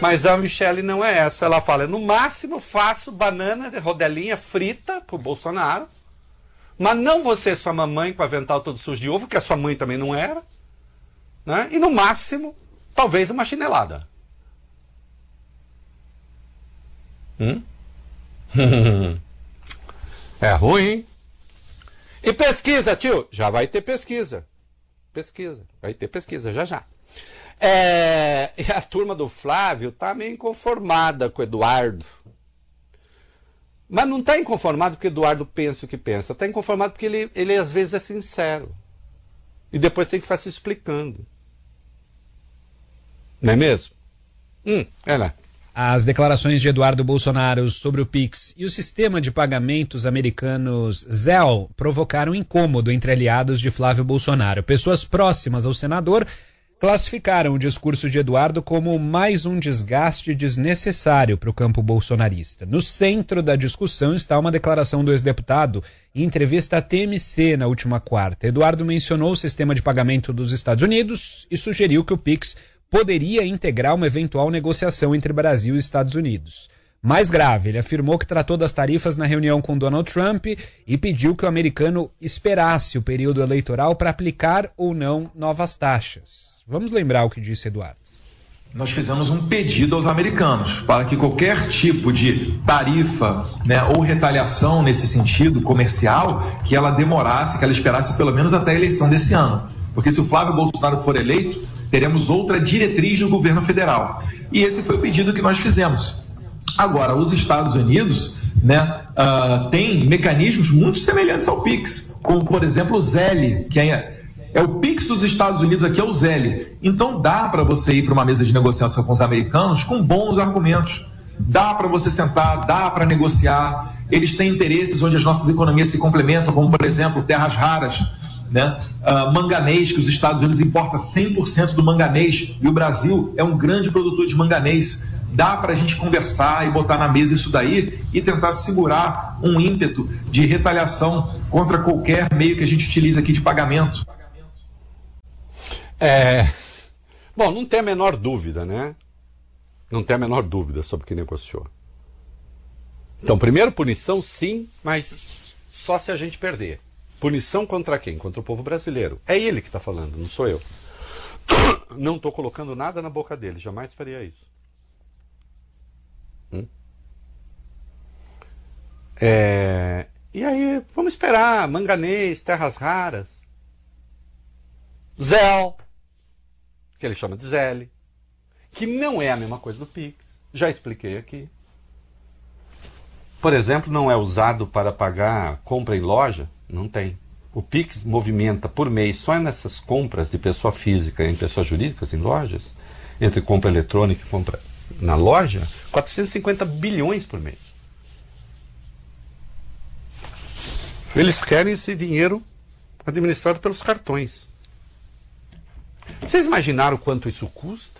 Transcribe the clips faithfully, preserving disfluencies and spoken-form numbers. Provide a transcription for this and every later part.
Mas a Michele não é essa. Ela fala, no máximo faço banana de rodelinha frita pro Bolsonaro, mas não você, sua mamãe, com avental todo sujo de ovo, que a sua mãe também não era, né? E no máximo, talvez uma chinelada. Hum? É ruim, hein? E pesquisa, tio? Já vai ter pesquisa. Pesquisa. Vai ter pesquisa, já já. É... E a turma do Flávio tá meio inconformada com o Eduardo. Mas não tá inconformado porque o Eduardo pensa o que pensa. Tá inconformado porque ele, ele às vezes é sincero. E depois tem que ficar se explicando. Não é mesmo? Hum, é lá. As declarações de Eduardo Bolsonaro sobre o Pix e o sistema de pagamentos americanos Zelle provocaram incômodo entre aliados de Flávio Bolsonaro. Pessoas próximas ao senador classificaram o discurso de Eduardo como mais um desgaste desnecessário para o campo bolsonarista. No centro da discussão está uma declaração do ex-deputado em entrevista à T M C na última quarta. Eduardo mencionou o sistema de pagamento dos Estados Unidos e sugeriu que o Pix poderia integrar uma eventual negociação entre Brasil e Estados Unidos. Mais grave, ele afirmou que tratou das tarifas na reunião com Donald Trump e pediu que o americano esperasse o período eleitoral para aplicar ou não novas taxas. Vamos lembrar o que disse Eduardo. Nós fizemos um pedido aos americanos para que qualquer tipo de tarifa, né, ou retaliação nesse sentido comercial, que ela demorasse, que ela esperasse pelo menos até a eleição desse ano. Porque se o Flávio Bolsonaro for eleito, teremos outra diretriz do governo federal. E esse foi o pedido que nós fizemos. Agora, os Estados Unidos, né, uh, têm mecanismos muito semelhantes ao Pix, como, por exemplo, o Zelle, que é, é o Pix dos Estados Unidos, aqui é o Zelle. Então dá para você ir para uma mesa de negociação com os americanos com bons argumentos. Dá para você sentar, dá para negociar. Eles têm interesses onde as nossas economias se complementam, como, por exemplo, terras raras, né? Uh, manganês, que os Estados Unidos importam cem por cento do manganês e o Brasil é um grande produtor de manganês. Dá para a gente conversar e botar na mesa isso daí e tentar segurar um ímpeto de retaliação contra qualquer meio que a gente utilize aqui de pagamento. É... Bom, não tem a menor dúvida, né? Não tem a menor dúvida sobre o que negociou. Então, primeiro, punição sim, mas só se a gente perder. Punição contra quem? Contra o povo brasileiro. É ele que está falando, não sou eu. Não estou colocando nada na boca dele, jamais faria isso. Hum? É... E aí, vamos esperar. Manganês, terras raras. Zelle, que ele chama de Zelle, que não é a mesma coisa do Pix. Já expliquei aqui. Por exemplo, não é usado para pagar compra em loja. Não tem. O Pix movimenta por mês, só nessas compras de pessoa física em pessoas jurídicas, em lojas, entre compra eletrônica e compra na loja, quatrocentos e cinquenta bilhões por mês. Eles querem esse dinheiro administrado pelos cartões. Vocês imaginaram quanto isso custa?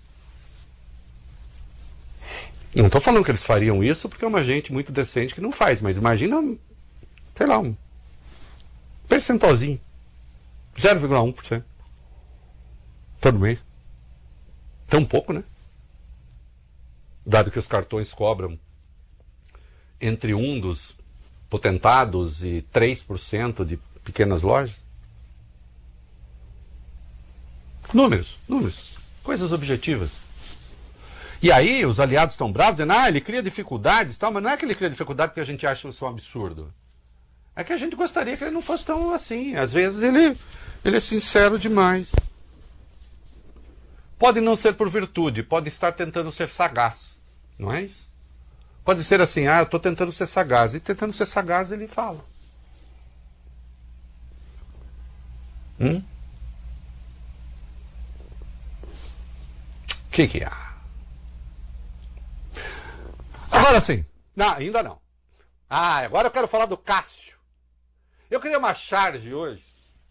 Eu não estou falando que eles fariam isso porque é uma gente muito decente que não faz, mas imagina, sei lá, um percentualzinho, zero vírgula um por cento todo mês. Tão pouco, né? Dado que os cartões cobram entre um dos potentados e três por cento de pequenas lojas. Números, números, coisas objetivas. E aí os aliados estão bravos, dizendo, ah, ele cria dificuldades, tal, mas não é que ele cria dificuldade porque a gente acha isso um absurdo. É que a gente gostaria que ele não fosse tão assim. Às vezes ele, ele é sincero demais. Pode não ser por virtude, pode estar tentando ser sagaz. Não é isso? Pode ser assim, ah, eu estou tentando ser sagaz. E tentando ser sagaz ele fala. Hum? O que que há? Agora sim. Não, ainda não. Ah, agora eu quero falar do Cássio. Eu queria uma charge hoje.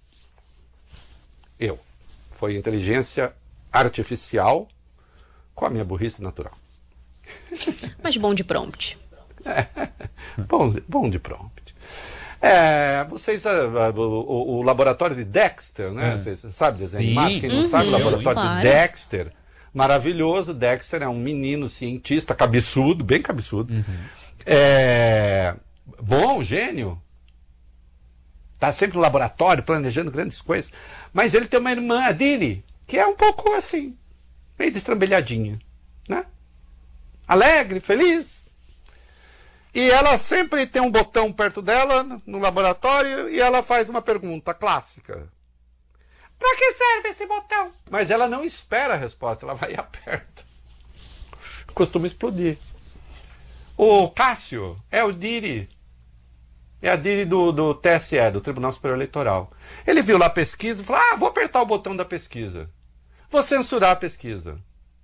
Eu. Foi inteligência artificial com a minha burrice natural. Mas bom de prompt. É, bom, bom de prompt. É, vocês, uh, uh, o, o laboratório de Dexter, né? É. Você sabe desenho Sim. animado? Quem não Uhum, sabe, o laboratório claro. de Dexter maravilhoso. Dexter é um menino cientista, cabeçudo, bem cabeçudo. Uhum. É... Bom, gênio. Tá sempre no laboratório, planejando grandes coisas. Mas ele tem uma irmã, a Dini, que é um pouco assim, meio destrambelhadinha, né? Alegre, feliz. E ela sempre tem um botão perto dela, no laboratório, e ela faz uma pergunta clássica. Para que serve esse botão? Mas ela não espera a resposta, ela vai e aperta. Costuma explodir. O Cássio é o Diri. É a Diri do, do T S E, do Tribunal Superior Eleitoral. Ele viu lá a pesquisa e falou, ah, vou apertar o botão da pesquisa. Vou censurar a pesquisa.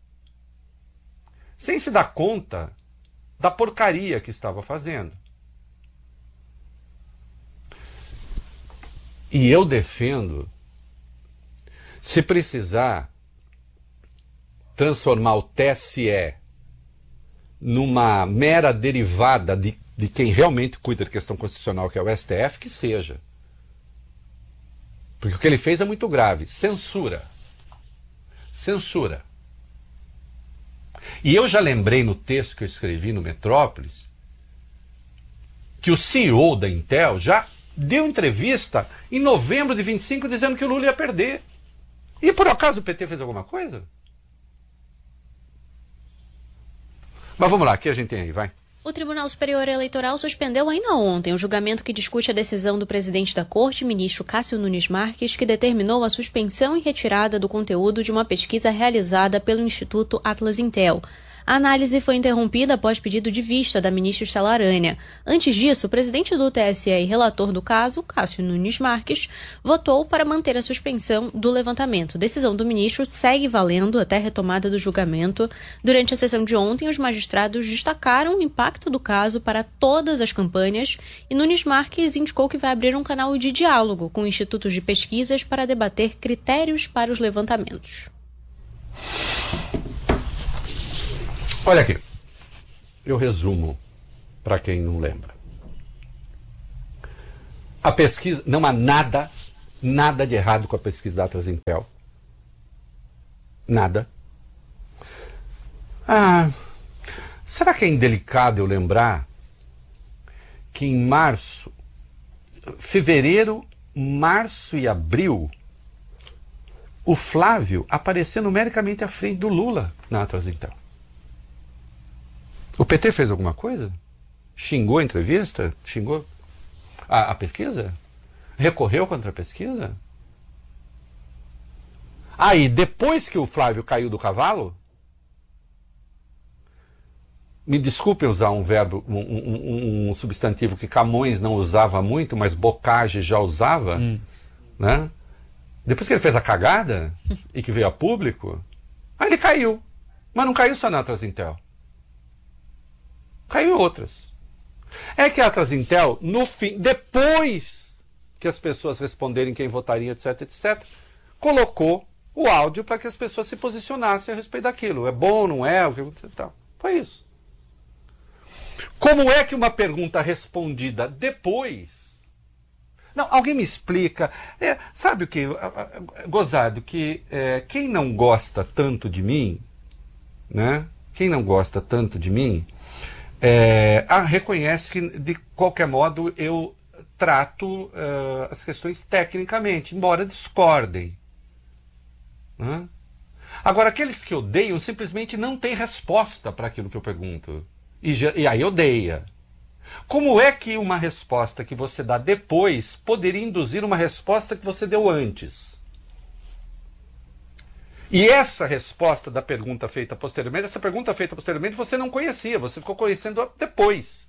Sem se dar conta da porcaria que estava fazendo. E eu defendo, se precisar transformar o T S E numa mera derivada de, de quem realmente cuida da questão constitucional, que é o S T F, que seja. Porque o que ele fez é muito grave. Censura. Censura. E eu já lembrei no texto que eu escrevi no Metrópolis que o C E O da Intel já deu entrevista em novembro de vinte e cinco dizendo que o Lula ia perder. E por acaso o P T fez alguma coisa? Mas vamos lá, o que a gente tem aí, vai. O Tribunal Superior Eleitoral suspendeu ainda ontem o julgamento que discute a decisão do presidente da Corte, ministro Cássio Nunes Marques, que determinou a suspensão e retirada do conteúdo de uma pesquisa realizada pelo Instituto Atlas Intel. A análise foi interrompida após pedido de vista da ministra Estela Aranha. Antes disso, o presidente do T S E e relator do caso, Cássio Nunes Marques, votou para manter a suspensão do levantamento. A decisão do ministro segue valendo até a retomada do julgamento. Durante a sessão de ontem, os magistrados destacaram o impacto do caso para todas as campanhas e Nunes Marques indicou que vai abrir um canal de diálogo com institutos de pesquisas para debater critérios para os levantamentos. Olha aqui, eu resumo para quem não lembra. A pesquisa, não há nada, nada de errado com a pesquisa da Atlas Intel. Nada. Ah, será que é indelicado eu lembrar que em março, fevereiro, março e abril, o Flávio apareceu numericamente à frente do Lula na Atlas Intel? O P T fez alguma coisa? Xingou a entrevista? Xingou a, a pesquisa? Recorreu contra a pesquisa? Aí, depois que o Flávio caiu do cavalo, me desculpe usar um verbo, um, um, um substantivo que Camões não usava muito, mas Bocage já usava, hum. né? Depois que ele fez a cagada e que veio a público, aí ele caiu. Mas não caiu só na Atlas Intel. Caiu em outras. É que a Atlas Intel, no fim, depois que as pessoas responderem quem votaria, etc, etc, colocou o áudio para que as pessoas se posicionassem a respeito daquilo. É bom, não é? O que tal. Foi isso. Como é que uma pergunta respondida depois... Não, alguém me explica. É, sabe o que? Gozado, que é, quem não gosta tanto de mim, né? Quem não gosta tanto de mim... É, ah, reconhece que, de qualquer modo, eu trato uh, as questões tecnicamente, embora discordem. Né? Agora, aqueles que odeiam simplesmente não têm resposta para aquilo que eu pergunto. E, e aí odeia. Como é que uma resposta que você dá depois poderia induzir uma resposta que você deu antes? E essa resposta da pergunta feita posteriormente, essa pergunta feita posteriormente você não conhecia, você ficou conhecendo depois.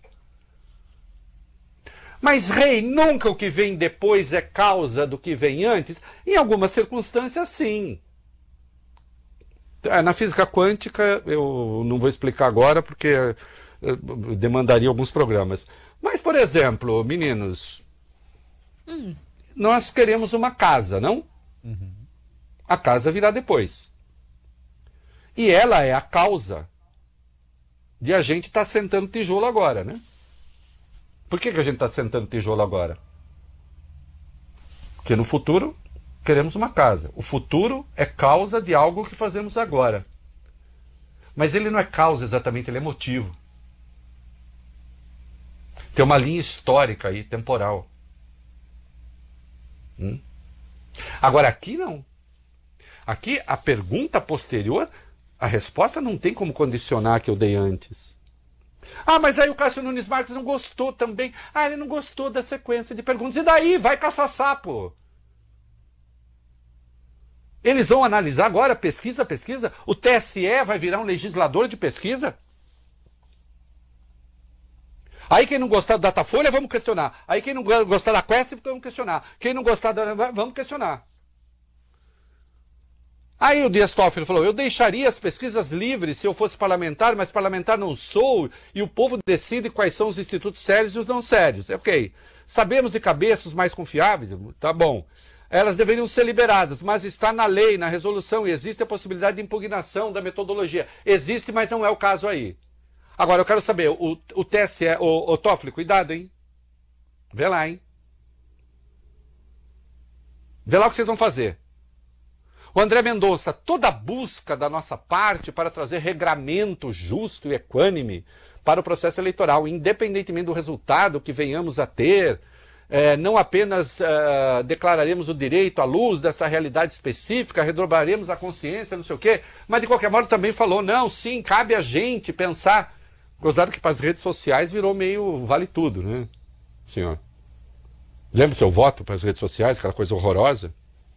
Mas, rei, nunca o que vem depois é causa do que vem antes? Em algumas circunstâncias, sim. Na física quântica, eu não vou explicar agora porque demandaria alguns programas. Mas, por exemplo, meninos, hum. nós queremos uma casa, não? Uhum. A casa virá depois. E ela é a causa de a gente estar tá sentando tijolo agora, né? Por que, que a gente está sentando tijolo agora? Porque no futuro queremos uma casa. O futuro é causa de algo que fazemos agora. Mas ele não é causa exatamente, ele é motivo. Tem uma linha histórica aí, temporal. Hum? Agora aqui não. Aqui a pergunta posterior, a resposta não tem como condicionar a que eu dei antes. Ah, mas aí o Cássio Nunes Marques não gostou também. Ah, ele não gostou da sequência de perguntas. E daí? Vai caçar sapo. Eles vão analisar agora, pesquisa, pesquisa. O T S E vai virar um legislador de pesquisa? Aí quem não gostar do Datafolha, vamos questionar. Aí quem não gostar da Quest, vamos questionar. Quem não gostar da... vamos questionar. Aí o Dias Toffoli falou, eu deixaria as pesquisas livres se eu fosse parlamentar, mas parlamentar não sou, e o povo decide quais são os institutos sérios e os não sérios. Ok. Sabemos de cabeça os mais confiáveis? Tá bom. Elas deveriam ser liberadas, mas está na lei, na resolução, e existe a possibilidade de impugnação da metodologia. Existe, mas não é o caso aí. Agora, eu quero saber, o, o T S E, o, o Toffoli, cuidado, hein? Vê lá, hein? Vê lá o que vocês vão fazer. O André Mendonça, toda a busca da nossa parte para trazer regramento justo e equânime para o processo eleitoral, independentemente do resultado que venhamos a ter, é, não apenas é, declararemos o direito à luz dessa realidade específica, redobraremos a consciência, não sei o quê, mas de qualquer modo também falou, não, sim, cabe a gente pensar. Gozado que para as redes sociais virou meio vale tudo, né, senhor? Lembra o seu voto para as redes sociais, aquela coisa horrorosa?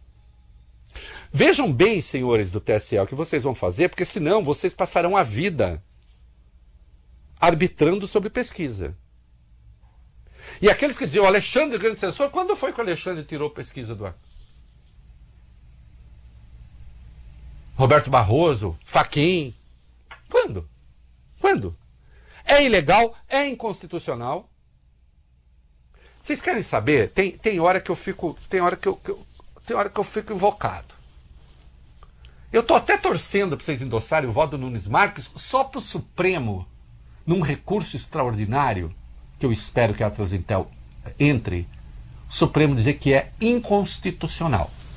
Vejam bem, senhores do T S E, o que vocês vão fazer, porque senão vocês passarão a vida arbitrando sobre pesquisa. E aqueles que diziam, o Alexandre, grande censor, quando foi que o Alexandre tirou pesquisa do ar? Roberto Barroso, Fachin. Quando? Quando? É ilegal, é inconstitucional. Vocês querem saber? Tem, tem hora que eu fico. Tem hora que eu, que eu, tem hora que eu fico invocado. Eu estou até torcendo para vocês endossarem o voto do Nunes Marques só para o Supremo, num recurso extraordinário, que eu espero que a Transintel entre, o Supremo dizer que é inconstitucional.